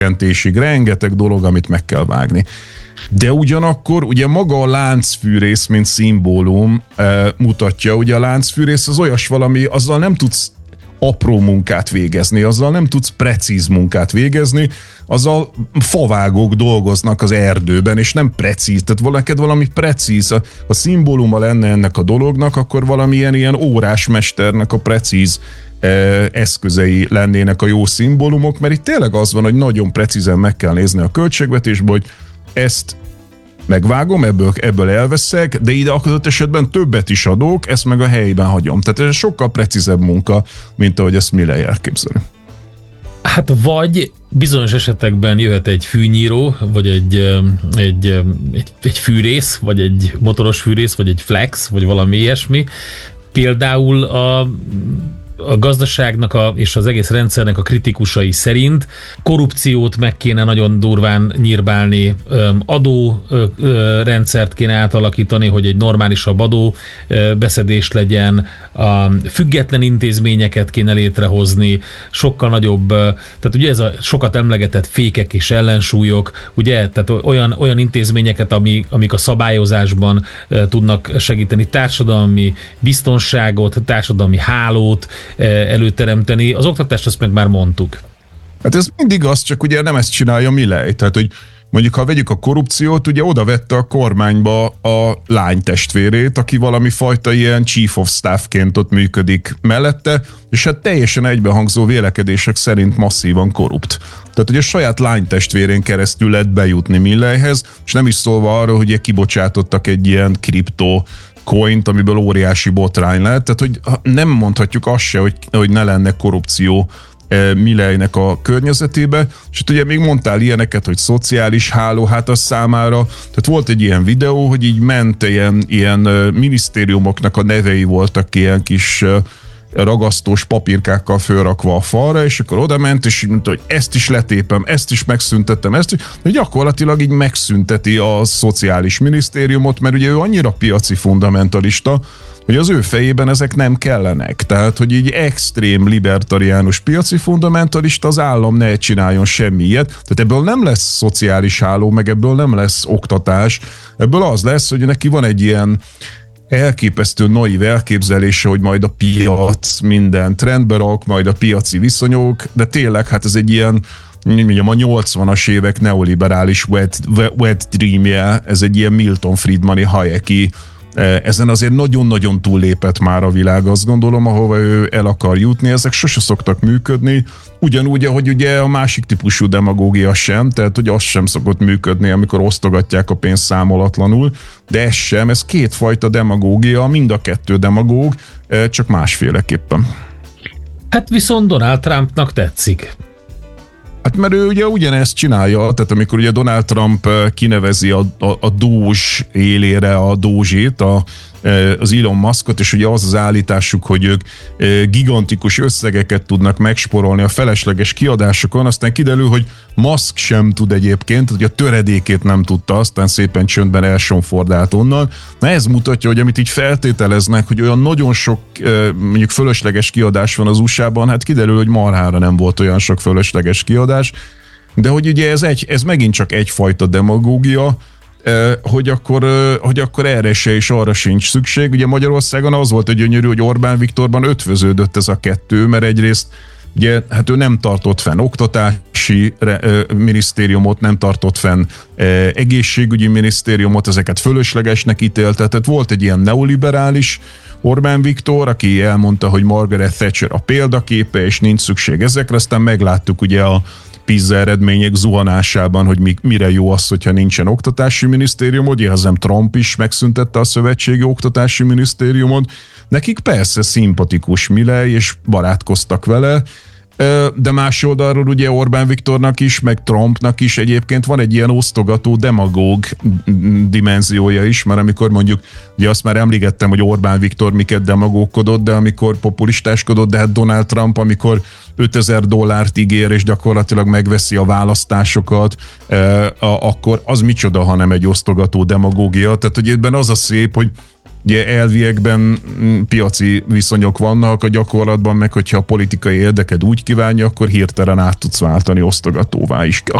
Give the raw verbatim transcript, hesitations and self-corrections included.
csökkentésig, rengeteg dolog, amit meg kell vágni. De ugyanakkor ugye maga a láncfűrész, mint szimbólum e, mutatja, ugye a láncfűrész az olyas valami, azzal nem tudsz apró munkát végezni, azzal nem tudsz precíz munkát végezni, azzal favágók dolgoznak az erdőben, és nem precíz, tehát valaked valami precíz, a, a szimbóluma lenne ennek a dolognak, akkor valamilyen ilyen órásmesternek a precíz e, eszközei lennének a jó szimbólumok, mert itt tényleg az van, hogy nagyon precízen meg kell nézni a költségvetésbe, hogy ezt megvágom, ebből, ebből elveszek, de ide akadott esetben többet is adok, ezt meg a helyben hagyom. Tehát ez sokkal precízebb munka, mint ahogy ezt Milley elképzeli. Hát vagy bizonyos esetekben jöhet egy fűnyíró, vagy egy, egy, egy, egy fűrész, vagy egy motoros fűrész, vagy egy flex, vagy valami ilyesmi. Például a a gazdaságnak a, és az egész rendszernek a kritikusai szerint korrupciót meg kéne nagyon durván nyírbálni, adórendszert kéne átalakítani, hogy egy normálisabb adóbeszedés legyen, a független intézményeket kéne létrehozni, sokkal nagyobb, tehát ugye ez a sokat emlegetett fékek és ellensúlyok, ugye, tehát olyan, olyan intézményeket, ami, amik a szabályozásban tudnak segíteni, társadalmi biztonságot, társadalmi hálót előteremteni. Az oktatást azt meg már mondtuk. Hát ez mindig az, csak ugye nem ezt csinálja Milley. Tehát, hogy mondjuk, ha vegyük a korrupciót, ugye oda vette a kormányba a lány testvérét, aki valami fajta ilyen chief of staffként ott működik mellette, és hát teljesen egybehangzó vélekedések szerint masszívan korrupt. Tehát, hogy a saját lány testvérén keresztül lehet bejutni Milleyhez, és nem is szólva arról, hogy kibocsátottak egy ilyen kriptó coint, amiből óriási botrány lehet, tehát hogy nem mondhatjuk azt se, hogy, hogy ne lenne korrupció Milleynek a környezetébe, és hát ugye még mondtál ilyeneket, hogy szociális háló, hát az számára, tehát volt egy ilyen videó, hogy így ment ilyen, ilyen minisztériumoknak a nevei voltak ilyen kis ragasztós papírkákkal fölrakva a falra, és akkor oda ment, és mondta, hogy ezt is letépem, ezt is megszüntettem, ezt is, hogy gyakorlatilag így megszünteti a szociális minisztériumot, mert ugye ő annyira piaci fundamentalista, hogy az ő fejében ezek nem kellenek. Tehát, hogy így extrém libertariánus piaci fundamentalista, az állam ne csináljon semmi ilyet. Tehát ebből nem lesz szociális háló, meg ebből nem lesz oktatás. Ebből az lesz, hogy neki van egy ilyen elképesztő naív elképzelése, hogy majd a piac minden trendbe rak, majd a piaci viszonyok, de tényleg hát ez egy ilyen, mondjam, a nyolcvanas évek neoliberális wet, wet dreamje, ez egy ilyen Milton Friedmani Hayeki, ezen azért nagyon-nagyon túllépett már a világ, azt gondolom, ahova ő el akar jutni, ezek sose szoktak működni, ugyanúgy, ahogy ugye a másik típusú demagógia sem, tehát hogy az sem szokott működni, amikor osztogatják a pénzt számolatlanul, de ez sem, ez kétfajta demagógia, mind a kettő demagóg, csak másféleképpen. Hát viszont Donald Trumpnak tetszik. Hát mert ő ugye ugyanezt csinálja, tehát amikor ugye Donald Trump kinevezi a, a, a Doge élére a Doge-ét, a, az Elon Muskot, és ugye az az állításuk, hogy ők gigantikus összegeket tudnak megsporolni a felesleges kiadásokon, aztán kiderül, hogy Musk sem tud egyébként, hogy a töredékét nem tudta, aztán szépen csöndben elsonfordált onnan. Na ez mutatja, hogy amit így feltételeznek, hogy olyan nagyon sok mondjuk fölösleges kiadás van az u es á-ban, hát kiderül, hogy marhára nem volt olyan sok fölösleges kiadás, de hogy ugye ez, egy, ez megint csak egyfajta demagógia, hogy akkor, hogy akkor erre se és arra sincs szükség. Ugye Magyarországon az volt a gyönyörű, hogy Orbán Viktorban ötvöződött ez a kettő, mert egyrészt ugye, hát ő nem tartott fenn oktatási minisztériumot, nem tartott fenn egészségügyi minisztériumot, ezeket fölöslegesnek ítélte, tehát volt egy ilyen neoliberális Orbán Viktor, aki elmondta, hogy Margaret Thatcher a példaképe, és nincs szükség ezekre, aztán megláttuk ugye a PISA eredmények zuhanásában, hogy mi, mire jó az, hogyha nincsen oktatási minisztériumod, jelzem Trump is megszüntette a szövetségi oktatási minisztériumot. Nekik persze szimpatikus Milley, és barátkoztak vele, de más oldalról ugye Orbán Viktornak is, meg Trumpnak is egyébként van egy ilyen osztogató demagóg dimenziója is, mert amikor mondjuk, ugye azt már emlékeztem, hogy Orbán Viktor miket demagógkodott, de amikor populistáskodott, de hát Donald Trump, amikor ötezer dollárt ígér, és gyakorlatilag megveszi a választásokat, akkor az micsoda, hanem egy osztogató demagógia. Tehát, hogy ebben az a szép, hogy ugye elviekben piaci viszonyok vannak, a gyakorlatban meg, hogyha a politikai érdeked úgy kívánja, akkor hirtelen át tudsz váltani osztogatóvá is.